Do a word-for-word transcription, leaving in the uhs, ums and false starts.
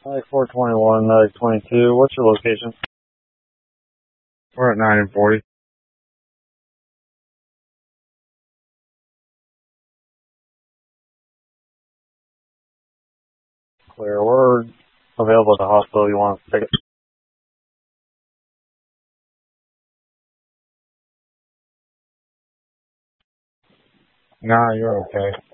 Medic four twenty-one, Medic twenty-two. What's your location? We're at nine and forty. Clear. We're available at the hospital. You want to take it? Nah, you're okay.